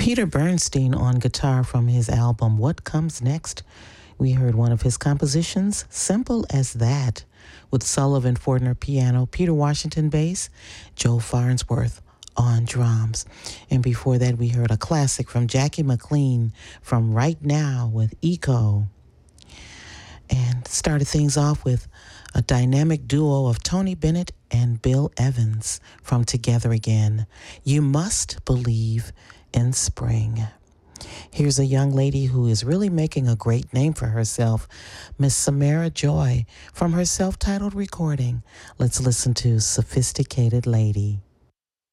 Peter Bernstein on guitar from his album What Comes Next. We heard one of his compositions, Simple as That, with Sullivan Fortner piano, Peter Washington bass, Joe Farnsworth on drums. And before that, we heard a classic from Jackie McLean from Right Now with Eco. And started things off with a dynamic duo of Tony Bennett and Bill Evans from Together Again. You Must Believe in Spring. Here's a young lady who is really making a great name for herself, Miss Samara Joy, from her self-titled recording. Let's listen to Sophisticated Lady.